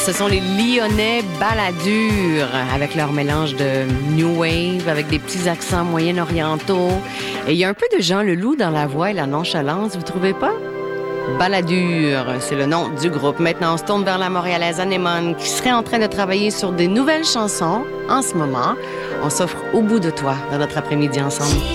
Ce sont les Lyonnais Balladur, avec leur mélange de New Wave, avec des petits accents moyen-orientaux. Et il y a un peu de Jean Leloup dans la voix et la nonchalance, vous trouvez pas? Balladur, c'est le nom du groupe. Maintenant, on se tourne vers la Montréalaise Anémone, qui serait en train de travailler sur des nouvelles chansons en ce moment. On s'offre Au bout de toi dans notre après-midi ensemble.